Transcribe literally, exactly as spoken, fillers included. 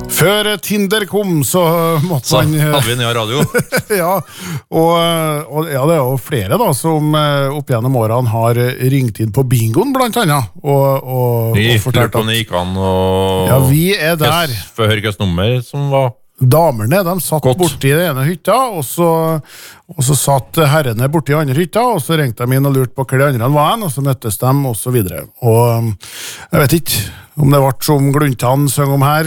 Før Tinder kom, så måtte Så man... hadde vi en ny radio. ja, og, og ja, det er jo flere da, som opp gjennom årene har ringt inn på bingoen, blant annet, og, og, Vi og fortalt lurte om det gikk an og... Ja, vi er der. For å høre hvilket nummer som var... Damerne, de satt Godt. borti det ene hytta, og så, og så satt herrene borti den andre hytta, og så ringte de inn og lurte på hva de andre var en, og så møttes de, og så videre. Og jeg vet ikke om det ble som Gluntan søng om her,